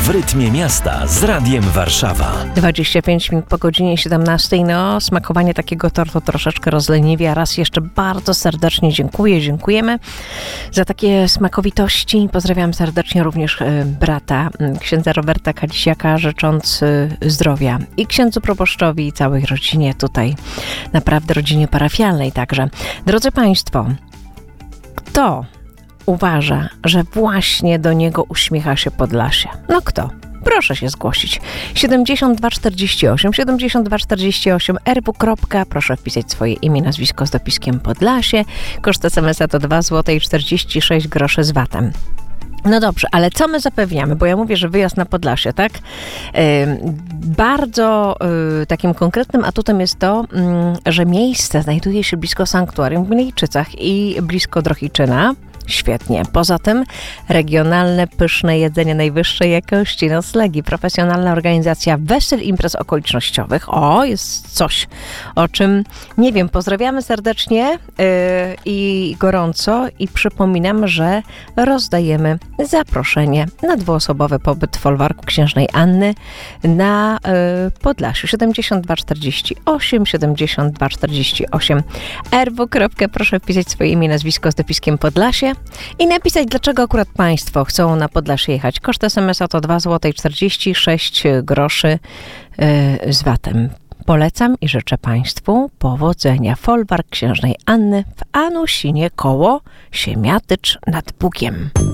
W rytmie miasta z Radiem Warszawa. 25 minut po godzinie 17. No, smakowanie takiego tortu troszeczkę rozleniwia. Raz jeszcze bardzo serdecznie dziękujemy za takie smakowitości. Pozdrawiam serdecznie również brata, księdza Roberta Kadzisiaka, życząc zdrowia i księdzu proboszczowi i całej rodzinie tutaj, naprawdę rodzinie parafialnej także. Drodzy Państwo, kto uważa, że właśnie do niego uśmiecha się Podlasie? No kto? Proszę się zgłosić. 7248 RW. Proszę wpisać swoje imię, nazwisko z dopiskiem Podlasie. Koszt SMS-a to 2,46 zł z VAT-em. No dobrze, ale co my zapewniamy? Bo ja mówię, że wyjazd na Podlasie, tak? Bardzo takim konkretnym atutem jest to, że miejsce znajduje się blisko sanktuarium w Gnejczycach i blisko Drohiczyna. Świetnie. Poza tym regionalne, pyszne jedzenie najwyższej jakości, noclegi, profesjonalna organizacja wesel, imprez okolicznościowych. O, jest coś, o czym nie wiem. Pozdrawiamy serdecznie i gorąco i przypominam, że rozdajemy zaproszenie na dwuosobowy pobyt w folwarku Księżnej Anny na Podlasiu. 7248 RW. Proszę wpisać swoje imię, nazwisko z dopiskiem Podlasie i napisać, dlaczego akurat Państwo chcą na Podlasie jechać. Koszt SMS-a to 2,46 zł z VAT-em. Polecam i życzę Państwu powodzenia. Folwark Księżnej Anny w Anusinie koło Siemiatycz nad Bugiem.